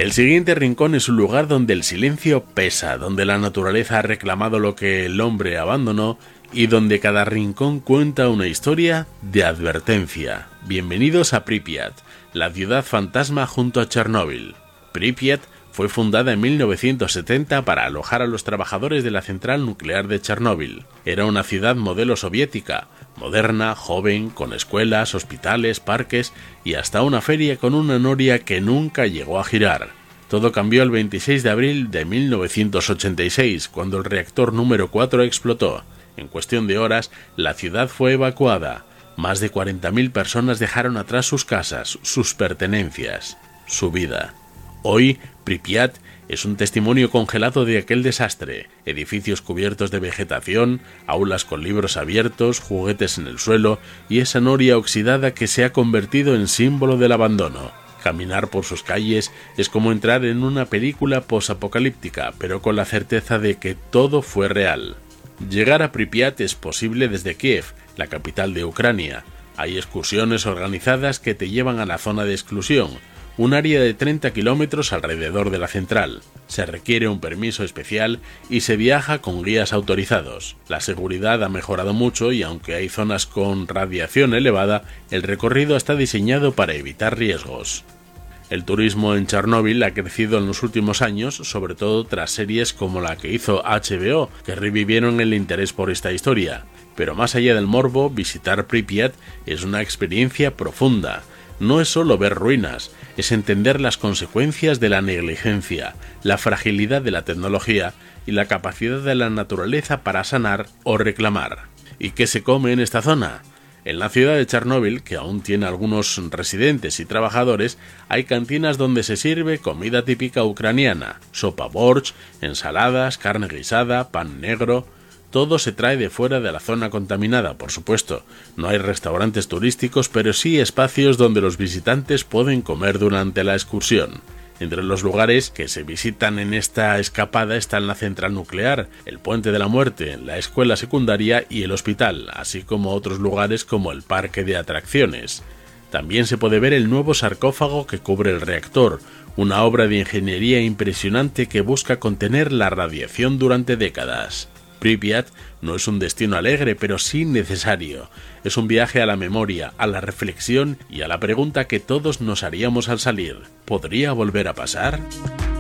El siguiente rincón es un lugar donde el silencio pesa, donde la naturaleza ha reclamado lo que el hombre abandonó y donde cada rincón cuenta una historia de advertencia. Bienvenidos a Pripyat, la ciudad fantasma junto a Chernóbil. Pripyat fue fundada en 1970 para alojar a los trabajadores de la central nuclear de Chernóbil. Era una ciudad modelo soviética, moderna, joven, con escuelas, hospitales, parques y hasta una feria con una noria que nunca llegó a girar. Todo cambió el 26 de abril de 1986, cuando el reactor número 4 explotó. En cuestión de horas, la ciudad fue evacuada. Más de 40.000 personas dejaron atrás sus casas, sus pertenencias, su vida. Hoy, Pripyat es un testimonio congelado de aquel desastre. Edificios cubiertos de vegetación, aulas con libros abiertos, juguetes en el suelo y esa noria oxidada que se ha convertido en símbolo del abandono. Caminar por sus calles es como entrar en una película posapocalíptica, pero con la certeza de que todo fue real. Llegar a Pripyat es posible desde Kiev, la capital de Ucrania. Hay excursiones organizadas que te llevan a la zona de exclusión, un área de 30 kilómetros alrededor de la central. Se requiere un permiso especial y se viaja con guías autorizados. La seguridad ha mejorado mucho y aunque hay zonas con radiación elevada, el recorrido está diseñado para evitar riesgos. El turismo en Chernóbil ha crecido en los últimos años, sobre todo tras series como la que hizo HBO, que revivieron el interés por esta historia. Pero más allá del morbo, visitar Pripyat es una experiencia profunda. No es solo ver ruinas, es entender las consecuencias de la negligencia, la fragilidad de la tecnología y la capacidad de la naturaleza para sanar o reclamar. ¿Y qué se come en esta zona? En la ciudad de Chernóbil, que aún tiene algunos residentes y trabajadores, hay cantinas donde se sirve comida típica ucraniana, sopa borsch, ensaladas, carne guisada, pan negro. Todo se trae de fuera de la zona contaminada, por supuesto. No hay restaurantes turísticos, pero sí espacios donde los visitantes pueden comer durante la excursión. Entre los lugares que se visitan en esta escapada están la central nuclear, el Puente de la Muerte, la escuela secundaria y el hospital, así como otros lugares como el parque de atracciones. También se puede ver el nuevo sarcófago que cubre el reactor, una obra de ingeniería impresionante que busca contener la radiación durante décadas. Pripyat no es un destino alegre, pero sí necesario. Es un viaje a la memoria, a la reflexión y a la pregunta que todos nos haríamos al salir. ¿Podría volver a pasar?